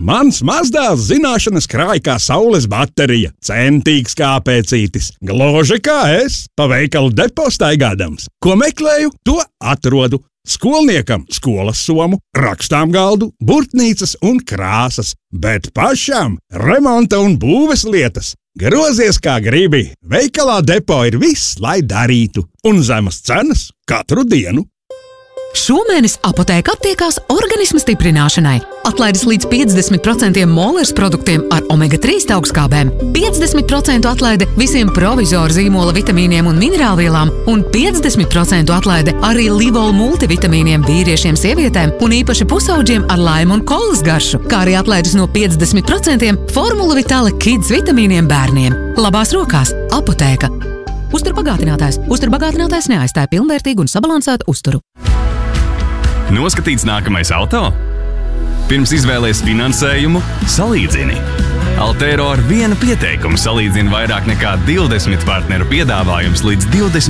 Mans mazdēls zināšanas krāj kā saules baterija, centīgs kā pēcītis, gluži kā es, pa veikalu depo staigādams. Ko meklēju, to atrodu. Skolniekam skolas somu, rakstām galdu, burtnīcas un krāsas, bet pašam remonta un būves lietas. Grozies kā gribi, veikalā depo ir viss, lai darītu, un zemas cenas katru dienu. Šomēnes apotēka aptiekās organisma stiprināšanai. Atlaides līdz 50% Molers produktiem ar omega-3 augstskābēm, 50% atlaide visiem provizoru zīmola vitamīniem un minerālvielām un 50% atlaide arī Livol multivitamīniem vīriešiem, sievietēm un īpaši pusauģiem ar laimu un kolas garšu, kā arī atlaides no 50% Formula Vitale Kids vitamīniem bērniem. Labās rokās – apotēka. Uzturbagātinātājs. Uzturbagātinātājs neaizstāja pilnvērtīgu un sabalansētu uzturu. Noskatīts nākamais auto? Pirms izvēlies finansējumu, salīdzini. Altero ar vienu pieteikumu salīdzina vairāk nekā 20 partneru piedāvājums līdz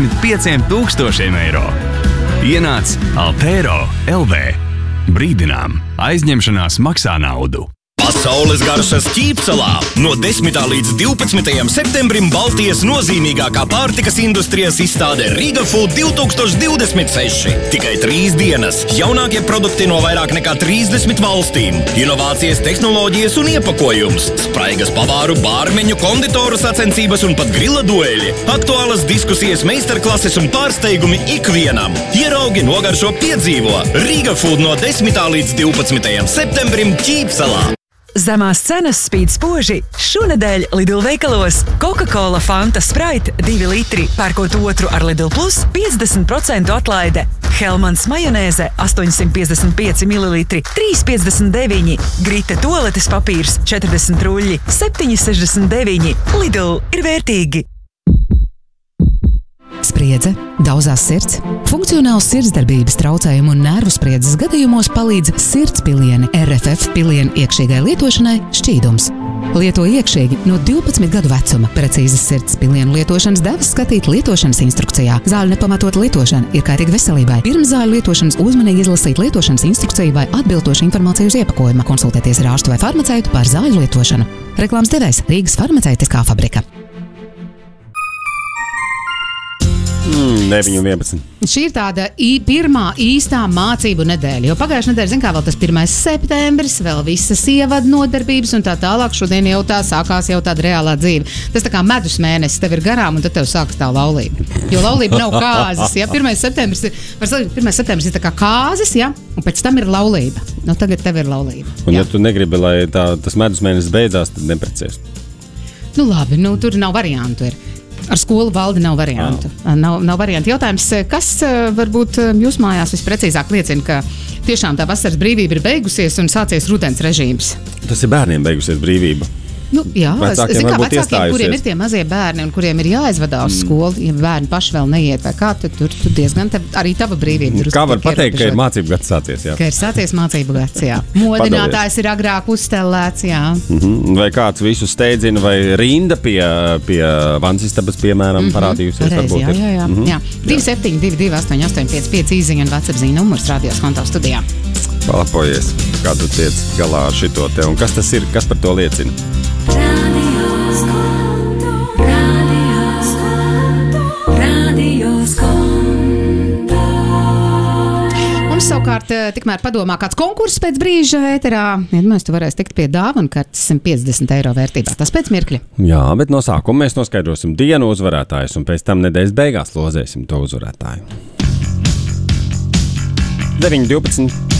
25,000 eiro. Ienāc Altero LV. Brīdinām, aizņemšanās maksā naudu. Pasaules garšas Ķīpsalā no 10. līdz 12. septembrim Baltijas nozīmīgākā pārtikas industrijas izstāde Riga Food 2026. Tikai 3 dienas. Jaunākie produkti no vairāk nekā 30 valstīm. Inovācijas, tehnoloģijas un iepakojums. Spraigas pavāru, bārmeņu, konditoru sacensības un pat grila dueļi. Aktuālas diskusijas, meistarklases un pārsteigumi ikvienam. Ieraugi, nogaršo, piedzīvo. Riga Food no 10. līdz 12. septembrim Ķīpsalā. Zemās cenas spīd spoži. Šonedēļ Lidl veikalos Coca-Cola Fanta Sprite 2 litri, pērkot otru ar Lidl Plus 50% atlaide. Hellmans majonēze 855 ml 3,59. Grita toaletes papīrs 40 ruļļi 7,69. Lidl ir vērtīgi. Spriedze, daudzās sirds, funkcionāls sirdsdarbības traucējumu un nervu spriedzes gadījumos palīdz sirdspilieni RFF pilienu iekšīgai lietošanai Šķīdums. Lieto iekšīgi no 12 gadu vecuma. Precīzas sirdspilienu lietošanas devas skatīt lietošanas instrukcijā. Zāļu nepamatot lietošana ir kaitīga veselībai. Pirms zāļu lietošanas uzmanīgi izlasīt lietošanas instrukciju vai atbilstošu informāciju uz iepakojuma. Konsultēties ar ārstu vai farmaceitu par zāļu lietošanu. Reklāmas devējs Rīgas farmaceitiskā fabrika. 9.11. Šī ir tāda pirmā īstā mācību nedēļa, jo pagājušajā nedēļā, zin kā, vēl tas 1. septembris, vēl visas ievadu nodarbības un tā tālāk, šodien jau tā sākās jau tāda reālā dzīve. Tas tā kā medus mēnesis tev ir garām un tad tev sākas tā laulība. Jo laulība nav kāzes, ja? 1. septembris ir tā kā kāzes, ja? Un pēc tam ir laulība. Nu, tagad tev ir laulība. Un ja tu negribi, lai tas medus mēnesis beidzās, tad neprecies. Nu labi, tur nav variantu ir. Ar skolu valdi nav variantu. Nav variantu. Jautājums, kas varbūt jūs mājās visprecīzāk liecina, ka tiešām tā vasaras brīvība ir beigusies un sācies rudens režīms? Tas ir bērniem beigusies brīvība. Jā, vecākiem, kuriem ir tie mazie bērni un kuriem ir jāizvadā uz skolu, ja bērni paši vēl neiet vai kā, tad tur diezgan arī tava brīvība. Kā var pateikt, ka ir mācību gads sācies? Jā. Ka ir sācies mācību gads, jā. Modinātājs ir agrāk uzstelēts, jā. Vai kāds visu steidzina vai rinda pie vansistabas, piemēram, parādījusies? Jā. 2722 8855 īziņa un WhatsApp ziņa numurs radios konto studijā. Palapojies, kā tu tiec galā ar šito te, un kas tas ir, kas par to liecina? Mums savukārt tikmēr padomā kāds konkurss pēc brīža ēterā. Iedomājies, tu varēsi tikt pie dāvankartes 150 eiro vērtībā. Tas pēc mirkļa. Jā, bet no sākuma mēs noskaidrosim dienu uzvarētājus un pēc tam nedēļas beigās lozēsim to uzvarētāju. 9.12.